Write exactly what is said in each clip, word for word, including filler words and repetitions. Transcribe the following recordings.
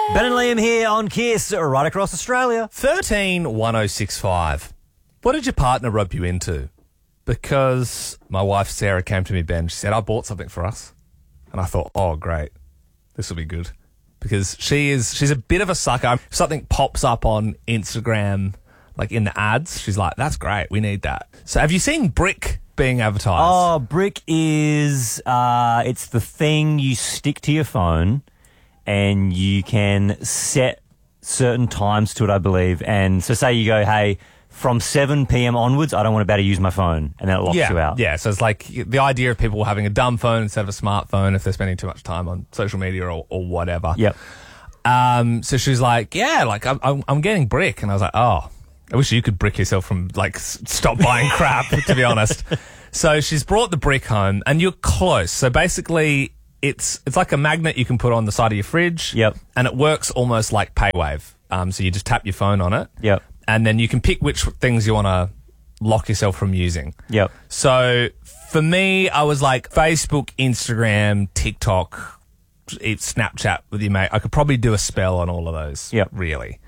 Ben and Liam here on Kiss, right across Australia. thirteen one oh six five. What did your partner rope you into? Because my wife Sarah came to me, Ben. She said, I bought something for us. And I thought, oh, great. This will be good. Because she is, she's a bit of a sucker. If something pops up on Instagram, like in the ads, she's like, that's great. We need that. So have you seen Brick being advertised? Oh, Brick is, uh, it's the thing you stick to your phone and you can set certain times to it, I believe. And so say you go, hey, from seven p.m. onwards, I don't want to be able to use my phone, and then it locks yeah, you out. Yeah, so it's like the idea of people having a dumb phone instead of a smartphone if they're spending too much time on social media or, or whatever. Yep. Um, so she's like, yeah, like I'm, I'm, I'm getting Brick. And I was like, oh, I wish you could brick yourself from like s- stop buying crap, to be honest. So she's brought the Brick home and you're close. So basically it's, it's like a magnet you can put on the side of your fridge. Yep. And it works almost like PayWave. Um, so you just tap your phone on it. Yep. And then you can pick which things you want to lock yourself from using. Yep. So for me, I was like Facebook, Instagram, TikTok, Snapchat with your mate. I could probably do a spell on all of those. Yep. Really.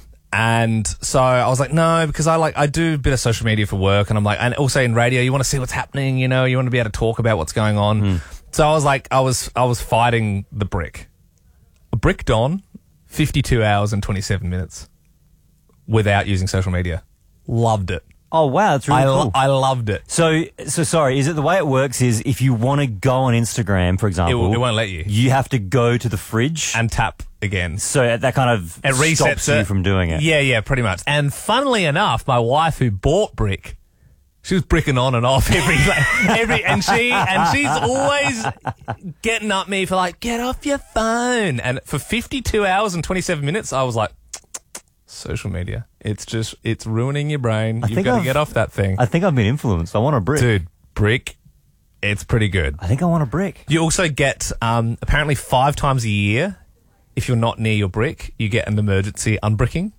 And so I was like, no, because I like, I do a bit of social media for work and I'm like, and also in radio, you want to see what's happening, you know, you want to be able to talk about what's going on. Mm. So I was like, I was, I was fighting the Brick. A Bricked on fifty-two hours and twenty-seven minutes without using social media. Loved it. Oh, wow, that's really I, cool. lo- I loved it. So, so sorry, is it the way it works is if you want to go on Instagram, for example, It, w- it won't let you. You have to go to the fridge And tap again. So that kind of It resets stops it. you from doing it. Yeah, yeah, pretty much. And funnily enough, my wife who bought Brick, she was bricking on and off every, like, every, and she, and she's always getting up me for like, get off your phone. And for fifty-two hours and twenty-seven minutes, I was like, social media. It's just, it's ruining your brain. I You've think got to I've- get off that thing. I think I've been influenced. I want a brick. Dude, Brick, it's pretty good. I think I want a brick. You also get, um, apparently five times a year, if you're not near your Brick, you get an emergency unbricking.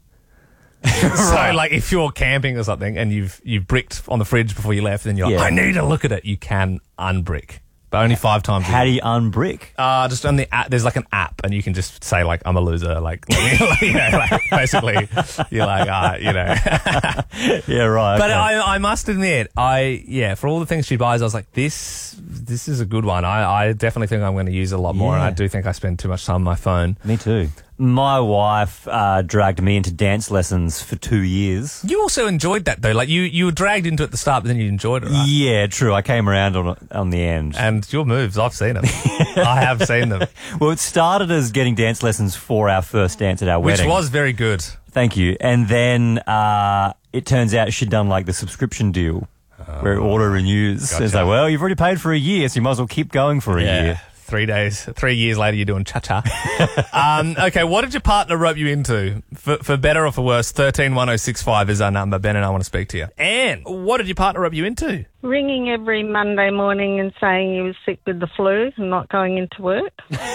So, like, if you're camping or something and you've you've bricked on the fridge before you left, and you're like, Yeah. I need to look at it, you can unbrick. But only five times a How do year. you unbrick? Uh, just on the app, there's like an app, and you can just say, like, I'm a loser. Like, like, you know, like basically, you're like, ah, you know. Yeah, right. But okay. I, I must admit, I, yeah, for all the things she buys, I was like, this this is a good one. I, I definitely think I'm going to use it a lot more, and I Yeah. do think I spend too much time on my phone. Me too. My wife uh, dragged me into dance lessons for two years. You also enjoyed that, though. Like, you, you were dragged into it at the start, but then you enjoyed it, right? Yeah, true. I came around on on the end. And your moves, I've seen them. I have seen them. Well, it started as getting dance lessons for our first dance at our Which wedding. was very good. Thank you. And then uh, it turns out she'd done like the subscription deal where it auto renews. Gotcha. It's like, well, you've already paid for a year, so you might as well keep going for a year. Three days, three years later, you're doing cha-cha. um, okay, what did your partner rope you into? For, for better or for worse, thirteen one oh six five is our number. Ben and I want to speak to you. Anne, what did your partner rope you into? Ringing every Monday morning and saying he was sick with the flu and not going into work.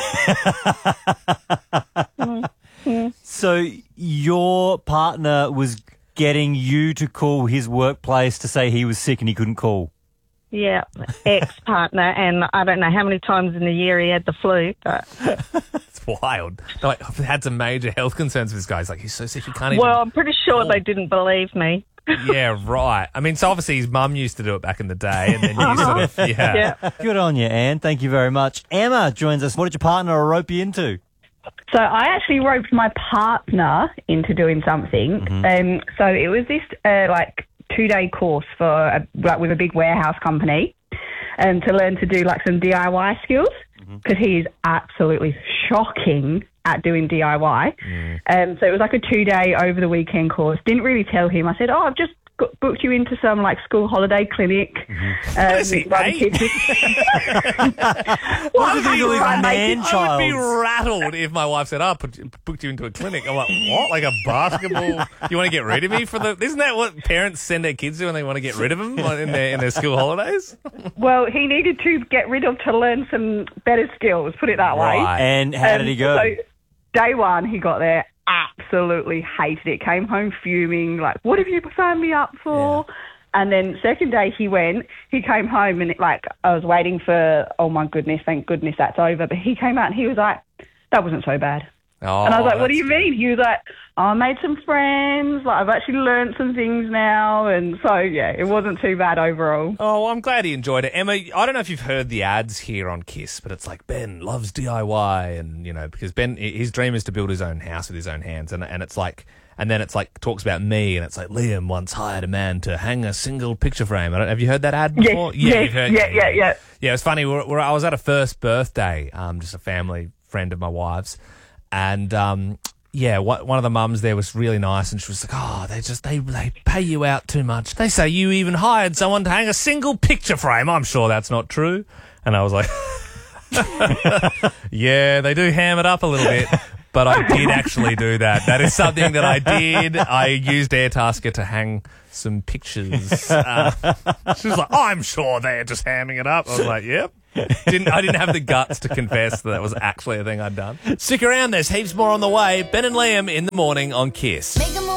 mm, yeah. So your partner was getting you to call his workplace to say he was sick and he couldn't call? Yeah, ex-partner, and I don't know how many times in the year he had the flu, but... It's wild. They're like, I've had some major health concerns with this guy. He's like, he's so sick, he can't even... Well, I'm pretty sure they didn't believe me. Yeah, right. I mean, so obviously his mum used to do it back in the day, and then you sort of, yeah. Yeah. Good on you, Anne. Thank you very much. Emma joins us. What did your partner rope you into? So I actually roped my partner into doing something. Mm-hmm. Um, so it was this uh, like two-day course for a, like with a big warehouse company, um, to learn to do like some D I Y skills, because he is absolutely shocking at doing D I Y. Mm. Um, so it was like a two-day over the weekend course. Didn't really tell him. I said, oh, I've just got, booked you into some like school holiday clinic. Mm-hmm. Um, is he, while the eight? kids- What did he do with a man I would be child? rattled if my wife said, "Oh, I put, booked you into a clinic." I'm like, "What? Like a basketball? You want to get rid of me for the?" Isn't that what parents send their kids to when they want to get rid of them in their in their school holidays? Well, he needed to get rid of to learn some better skills, put it that way. Right. And how did Um, he go? So day one, he got there, absolutely hated it, came home fuming, like, what have you signed me up for? And then second day he went, he came home and, it, like, I was waiting for, oh, my goodness, thank goodness that's over. But he came out and he was like, that wasn't so bad. Oh, And I was like, what do that's you mean? He was like, oh, I made some friends. Like, I've actually learned some things now. And so, yeah, it wasn't too bad overall. Oh, well, I'm glad he enjoyed it. Emma, I don't know if you've heard the ads here on Kiss, but it's like Ben loves D I Y, and, you know, because Ben, his dream is to build his own house with his own hands, and and it's like, and then it's like, talks about me, and it's like, Liam once hired a man to hang a single picture frame. I don't, have you heard that ad before? Yes, you've heard, yeah, yeah, yeah. Yeah, it was funny. We're, we're, I was at a first birthday, um, just a family friend of my wife's, and, um, yeah, what, one of the mums there was really nice, and she was like, oh, they just, they, they pay you out too much. They say you even hired someone to hang a single picture frame. I'm sure that's not true. And I was like, yeah, they do ham it up a little bit. But I did actually do that. That is something that I did. I used Airtasker to hang some pictures. Uh, she was like, oh, I'm sure they're just hamming it up. I was like, yep. Didn't I didn't have the guts to confess that that was actually a thing I'd done. Stick around, there's heaps more on the way. Ben and Liam in the morning on Kiss.